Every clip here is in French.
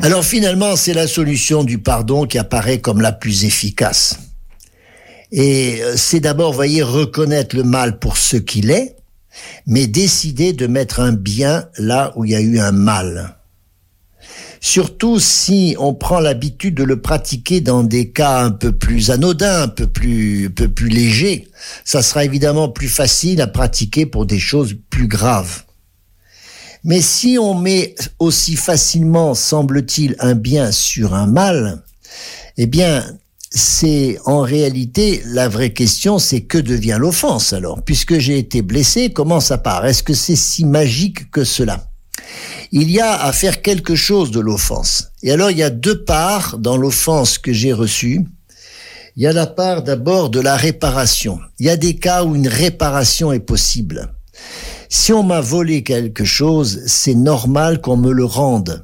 Alors finalement, c'est la solution du pardon qui apparaît comme la plus efficace. Et c'est d'abord, voyez, reconnaître le mal pour ce qu'il est, mais décider de mettre un bien là où il y a eu un mal. Surtout si on prend l'habitude de le pratiquer dans des cas un peu plus anodins, un peu plus légers, ça sera évidemment plus facile à pratiquer pour des choses plus graves. Mais si on met aussi facilement, semble-t-il, un bien sur un mal, eh bien, c'est en réalité, la vraie question, c'est que devient l'offense alors? Puisque j'ai été blessé, comment ça part? Est-ce que c'est si magique que cela? Il y a à faire quelque chose de l'offense. Et alors, il y a deux parts dans l'offense que j'ai reçue. Il y a la part d'abord de la réparation. Il y a des cas où une réparation est possible. Si on m'a volé quelque chose, c'est normal qu'on me le rende.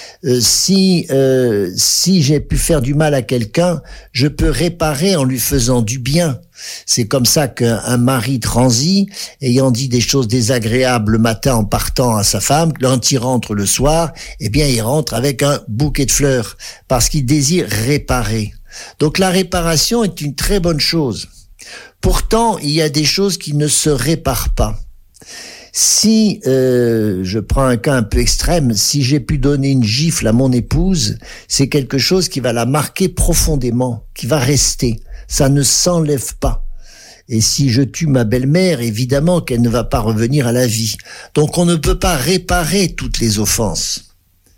Si j'ai pu faire du mal à quelqu'un, je peux réparer en lui faisant du bien. C'est comme ça qu'un mari transi, ayant dit des choses désagréables le matin en partant à sa femme, quand il rentre le soir, eh bien il rentre avec un bouquet de fleurs, parce qu'il désire réparer. Donc la réparation est une très bonne chose. Pourtant, il y a des choses qui ne se réparent pas. Si, je prends un cas un peu extrême, si j'ai pu donner une gifle à mon épouse, c'est quelque chose qui va la marquer profondément, qui va rester. Ça ne s'enlève pas. Et si je tue ma belle-mère, évidemment qu'elle ne va pas revenir à la vie. Donc on ne peut pas réparer toutes les offenses.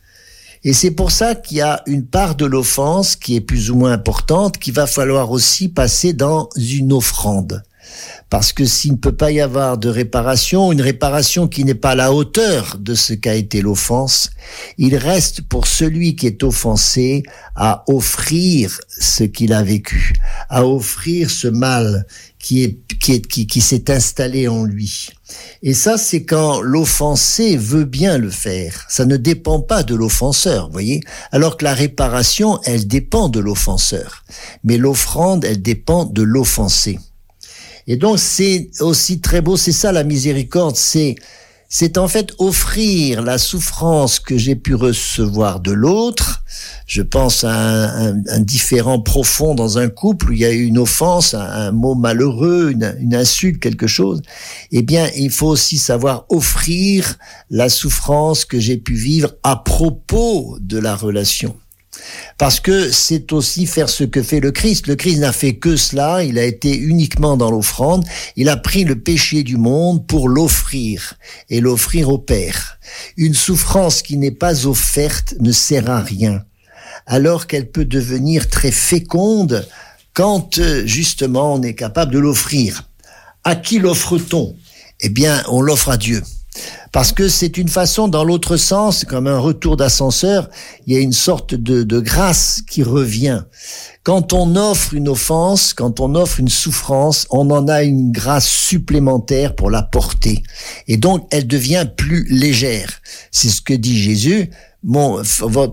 Et c'est pour ça qu'il y a une part de l'offense qui est plus ou moins importante, qu'il va falloir aussi passer dans une offrande. Parce que s'il ne peut pas y avoir de réparation, une réparation qui n'est pas à la hauteur de ce qu'a été l'offense, il reste pour celui qui est offensé à offrir ce qu'il a vécu, à offrir ce mal qui s'est installé en lui. Et ça, c'est quand l'offensé veut bien le faire. Ça ne dépend pas de l'offenseur, vous voyez. Alors que la réparation, elle dépend de l'offenseur. Mais l'offrande, elle dépend de l'offensé. Et donc, c'est aussi très beau, c'est ça la miséricorde, c'est en fait offrir la souffrance que j'ai pu recevoir de l'autre. Je pense à un différend profond dans un couple où il y a eu une offense, un mot malheureux, une insulte, quelque chose. Eh bien, il faut aussi savoir offrir la souffrance que j'ai pu vivre à propos de la relation. Parce que c'est aussi faire ce que fait le Christ. Le Christ n'a fait que cela, il a été uniquement dans l'offrande, il a pris le péché du monde pour l'offrir, et l'offrir au Père. Une souffrance qui n'est pas offerte ne sert à rien, alors qu'elle peut devenir très féconde quand justement on est capable de l'offrir. À qui l'offre-t-on? Eh bien, on l'offre à Dieu. Parce que c'est une façon, dans l'autre sens, comme un retour d'ascenseur, il y a une sorte de grâce qui revient. Quand on offre une offense, quand on offre une souffrance, on en a une grâce supplémentaire pour la porter. Et donc, elle devient plus légère. C'est ce que dit Jésus, mon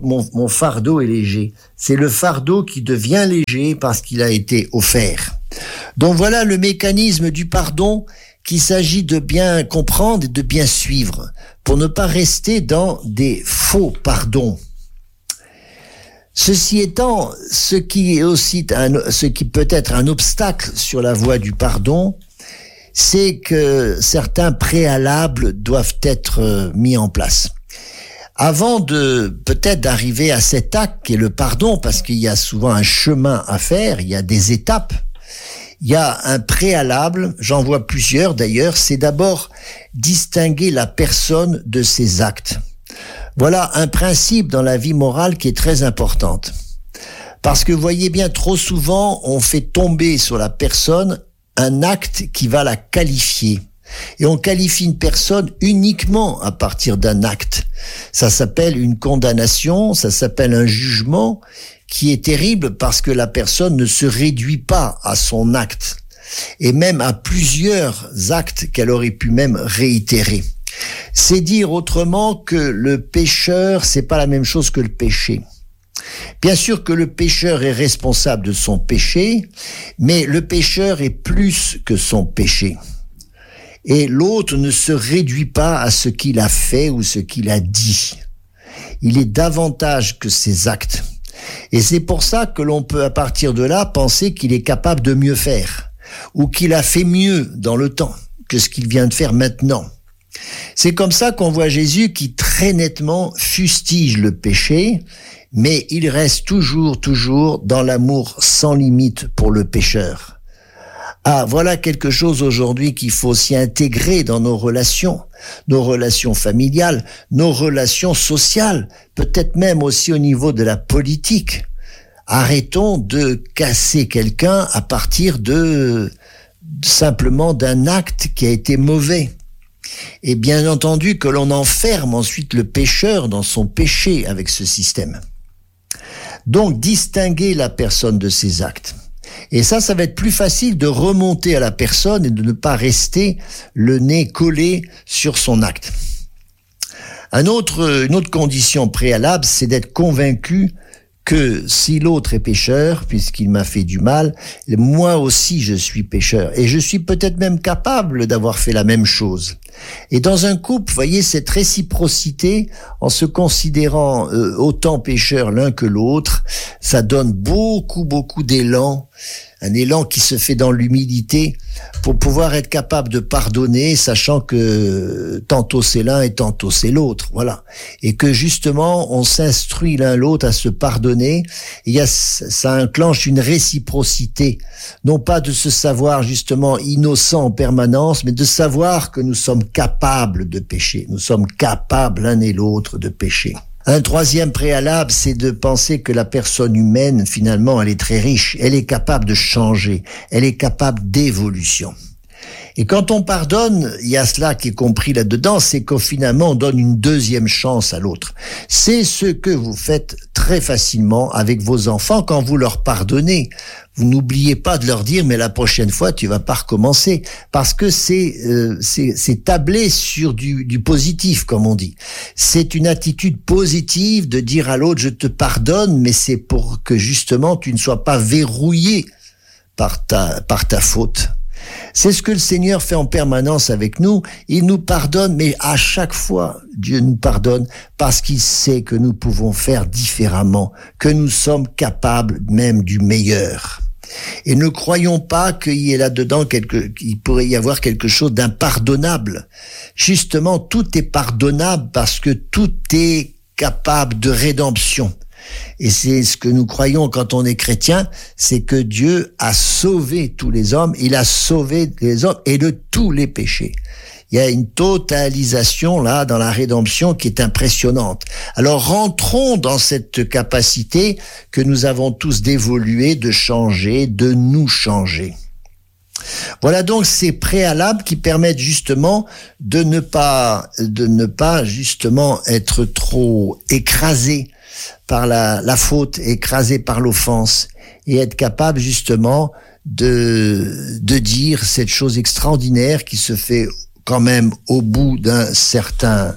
fardeau est léger. C'est le fardeau qui devient léger parce qu'il a été offert. Donc voilà le mécanisme du pardon qu'il s'agit de bien comprendre et de bien suivre, pour ne pas rester dans des faux pardons. Ceci étant, ce qui peut être un obstacle sur la voie du pardon, c'est que certains préalables doivent être mis en place. Avant peut-être d'arriver à cet acte qui est le pardon, parce qu'il y a souvent un chemin à faire, il y a des étapes, il y a un préalable, j'en vois plusieurs d'ailleurs, c'est d'abord distinguer la personne de ses actes. Voilà un principe dans la vie morale qui est très importante. Parce que vous voyez bien, trop souvent, on fait tomber sur la personne un acte qui va la qualifier. Et on qualifie une personne uniquement à partir d'un acte. Ça s'appelle une condamnation, ça s'appelle un jugement, qui est terrible parce que la personne ne se réduit pas à son acte, et même à plusieurs actes qu'elle aurait pu même réitérer. C'est dire autrement que le pécheur, c'est pas la même chose que le péché. Bien sûr que le pécheur est responsable de son péché, mais le pécheur est plus que son péché. Et l'autre ne se réduit pas à ce qu'il a fait ou ce qu'il a dit. il est davantage que ses actes. Et c'est pour ça que l'on peut à partir de là penser qu'il est capable de mieux faire, ou qu'il a fait mieux dans le temps que ce qu'il vient de faire maintenant. C'est comme ça qu'on voit Jésus qui très nettement fustige le péché, mais il reste toujours dans l'amour sans limite pour le pécheur. Ah, voilà quelque chose aujourd'hui qu'il faut s'y intégrer dans nos relations familiales, nos relations sociales, peut-être même aussi au niveau de la politique. Arrêtons de casser quelqu'un à partir de simplement d'un acte qui a été mauvais. Et bien entendu que l'on enferme ensuite le pécheur dans son péché avec ce système. Donc, distinguer la personne de ses actes. Et ça va être plus facile de remonter à la personne et de ne pas rester le nez collé sur son acte. Une autre condition préalable, c'est d'être convaincu que si l'autre est pécheur, puisqu'il m'a fait du mal, moi aussi je suis pécheur. Et je suis peut-être même capable d'avoir fait la même chose. Et dans un couple, vous voyez, cette réciprocité, en se considérant autant pécheurs l'un que l'autre, ça donne beaucoup d'élan, un élan qui se fait dans l'humilité pour pouvoir être capable de pardonner, sachant que tantôt c'est l'un et tantôt c'est l'autre, voilà. Et que justement, on s'instruit l'un l'autre à se pardonner. Et ça enclenche une réciprocité, non pas de se savoir justement innocent en permanence, mais de savoir que nous sommes capables de pécher. Nous sommes capables l'un et l'autre de pécher. Un troisième préalable, c'est de penser que la personne humaine, finalement, elle est très riche. Elle est capable de changer. Elle est capable d'évolution. Et quand on pardonne, il y a cela qui est compris là-dedans, c'est qu'au finalement, on donne une deuxième chance à l'autre. C'est ce que vous faites très facilement avec vos enfants quand vous leur pardonnez. Vous n'oubliez pas de leur dire, mais la prochaine fois, tu vas pas recommencer. Parce que c'est tablé sur du positif, comme on dit. C'est une attitude positive de dire à l'autre, je te pardonne, mais c'est pour que justement, tu ne sois pas verrouillé par ta faute. C'est ce que le Seigneur fait en permanence avec nous. Il nous pardonne, mais à chaque fois, Dieu nous pardonne parce qu'il sait que nous pouvons faire différemment, que nous sommes capables même du meilleur. Et ne croyons pas qu'il y ait là-dedans qu'il pourrait y avoir quelque chose d'impardonnable. Justement, tout est pardonnable parce que tout est capable de rédemption. Et c'est ce que nous croyons quand on est chrétien, c'est que Dieu a sauvé tous les hommes, il a sauvé les hommes et de tous les péchés. Il y a une totalisation là dans la rédemption qui est impressionnante. Alors rentrons dans cette capacité que nous avons tous d'évoluer, de changer, de nous changer. Voilà donc ces préalables qui permettent justement de ne pas justement être trop écrasé par la faute, écrasé par l'offense, et être capable justement de dire cette chose extraordinaire qui se fait quand même au bout d'un certain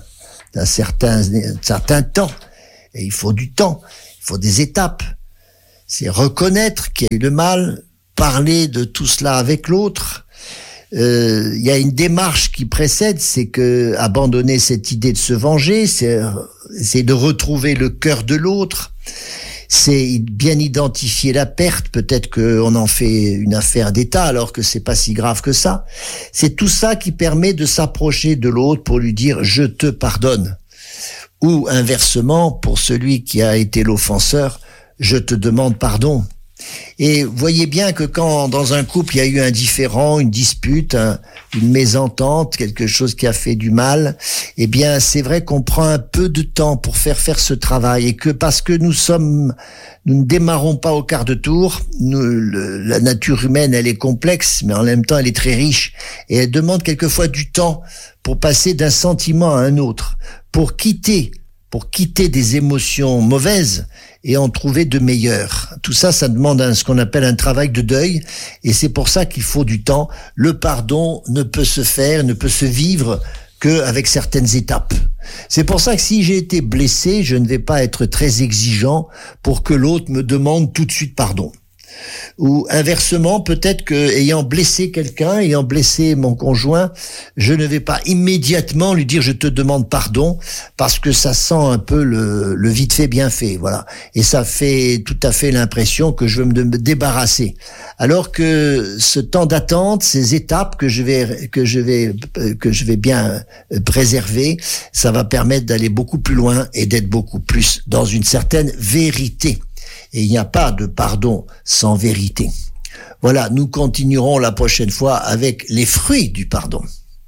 temps. Et il faut du temps, il faut des étapes. C'est reconnaître qu'il y a eu le mal, parler de tout cela avec l'autre. Il y a une démarche qui précède, c'est que abandonner cette idée de se venger, c'est de retrouver le cœur de l'autre, c'est bien identifier la perte, peut-être qu'on en fait une affaire d'État alors que c'est pas si grave que ça. C'est tout ça qui permet de s'approcher de l'autre pour lui dire « je te pardonne » ou inversement, pour celui qui a été l'offenseur, « je te demande pardon ». Et voyez bien que quand dans un couple il y a eu un différend, une dispute, une mésentente, quelque chose qui a fait du mal, eh bien c'est vrai qu'on prend un peu de temps pour faire ce travail et que parce que nous ne démarrons pas au quart de tour, la nature humaine elle est complexe mais en même temps elle est très riche et elle demande quelquefois du temps pour passer d'un sentiment à un autre, pour quitter des émotions mauvaises et en trouver de meilleures. Tout ça, ça demande ce qu'on appelle un travail de deuil et c'est pour ça qu'il faut du temps. Le pardon ne peut se vivre qu'avec certaines étapes. C'est pour ça que si j'ai été blessé, je ne vais pas être très exigeant pour que l'autre me demande tout de suite pardon. Ou inversement, peut-être que ayant blessé quelqu'un, ayant blessé mon conjoint, je ne vais pas immédiatement lui dire je te demande pardon, parce que ça sent un peu le vite fait bien fait, voilà. Et ça fait tout à fait l'impression que je veux me débarrasser. Alors que ce temps d'attente, ces étapes que je vais bien préserver, ça va permettre d'aller beaucoup plus loin et d'être beaucoup plus dans une certaine vérité. Et il n'y a pas de pardon sans vérité. Voilà, nous continuerons la prochaine fois avec les fruits du pardon.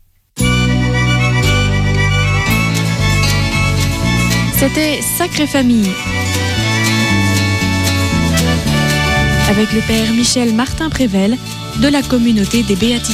C'était Sacrée Famille avec le père Michel Martin-Prével de la communauté des Béatitudes.